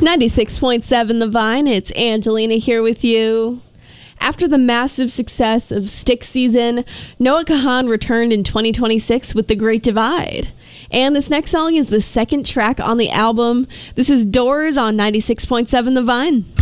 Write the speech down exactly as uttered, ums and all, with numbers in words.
ninety-six point seven The Vine, it's Angelina here with you. After the massive success of Styx Season, Noah Kahan returned in twenty twenty-six with The Great Divide. And this next song is the second track on the album. This is Doors on ninety-six point seven The Vine.